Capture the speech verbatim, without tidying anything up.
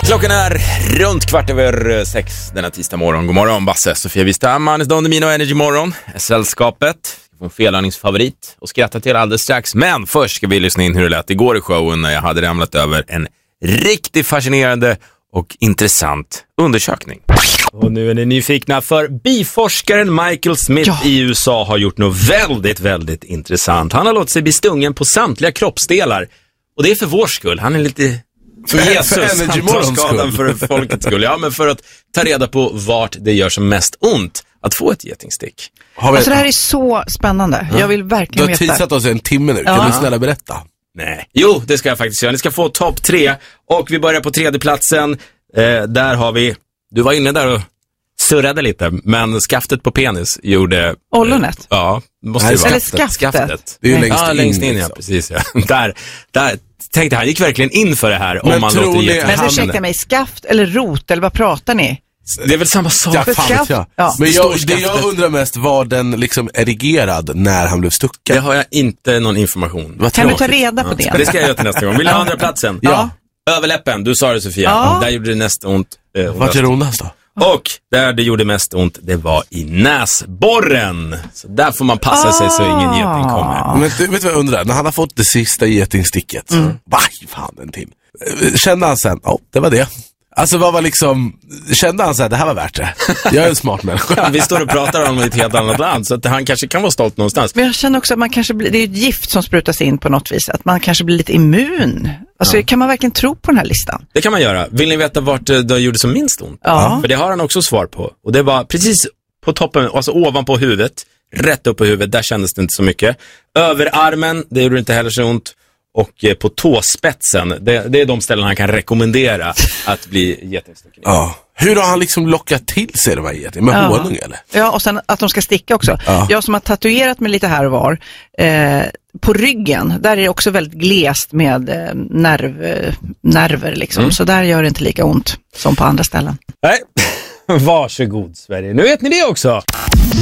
Klockan är runt kvart över sex denna tisdag morgon. God morgon, Basse, Sofia Wistam, Anders Don Demino och Energy Morgon. Sällskapet, en felagningsfavorit och skratta till alldeles strax. Men först ska vi lyssna in hur det lät igår i showen när jag hade ramlat över en riktigt fascinerande och intressant undersökning. Och nu är ni nyfikna, för biforskaren Michael Smith ja. i U S A har gjort något väldigt, väldigt intressant. Han har låtit sig bli stungen på samtliga kroppsdelar. Och det är för vår skull. Han är lite... För Jesus, han tar skadan för folkets skull. Ja, men för att ta reda på vart det gör som mest ont att få ett getingstick. Alltså det här är så spännande. Ja. Jag vill verkligen veta. Du har tidsat oss en timme nu. Kan ja. du snälla berätta? Nej. Jo, det ska jag faktiskt göra. Ni ska få topp tre. Och vi börjar på tredje platsen. Eh, där har vi... Du var inne där och surrade lite. Men skaftet på penis gjorde... Ollonet? Eh, ja, måste Nej, det vara. Eller skaftet. skaftet. Det är ju längst ja, in. längst in, ja, precis. Ja. där, där tänkte han gick verkligen in för det här. Men om man låter ge Men ursäkta mig, skaft eller rot, eller vad pratar ni? Det är väl samma sak. Ja, fan, ja. Ja. Men jag, det jag undrar mest, var den liksom erigerad när han blev stucken? Det har jag inte någon information. Vad kan du ta reda på ja. det? Det ska jag göra till nästa gång. Vill du ha andra platsen? Ja. Överläppen, du sa det, Sofia. Ja. Där gjorde det nästan ont. Eh, Vart gör det ondast då? Och där det gjorde mest ont, det var i näsborren. Så där får man passa sig så ingen geting kommer. Men du, vet du vad jag undrar? När han har fått det sista getingsticket, mm. vaj fan en till. Kände han sen, ja, det var det. Alltså vad var liksom, kände han så här, det här var värt det. Jag är en smart människa. Ja, vi står och pratar om ett helt annat land, så att han kanske kan vara stolt någonstans. Men jag känner också att man kanske blir, det är ett gift som sprutas in på något vis, att man kanske blir lite immun. Alltså ja. kan man verkligen tro på den här listan? Det kan man göra. Vill ni veta vart det gjorde som minst ont? Ja. För det har han också svar på. Och det var precis på toppen, alltså ovanpå huvudet, rätt upp på huvudet, där kändes det inte så mycket. Överarmen, det gjorde inte heller så ont. Och på tåspetsen, det, det är de ställen han kan rekommendera att bli getingstucken. Ja. Hur har han liksom lockat till sig de här geting? Med ja. honung eller? Ja, och sen att de ska sticka också. Ja. Jag som har tatuerat mig lite här och var. Eh, på ryggen, där är det också väldigt glest med eh, nerv, eh, nerver liksom. Mm. Så där gör det inte lika ont som på andra ställen. Nej, varsågod Sverige. Nu vet ni det också.